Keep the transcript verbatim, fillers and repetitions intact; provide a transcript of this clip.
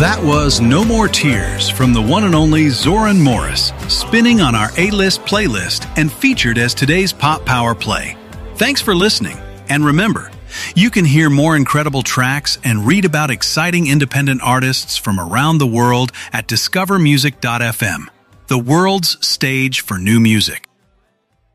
That was No More Tears from the one and only Zoran Morris, spinning on our A-List playlist and featured as today's Pop Power Play. Thanks for listening, and remember, you can hear more incredible tracks and read about exciting independent artists from around the world at discover music dot f m, the world's stage for new music.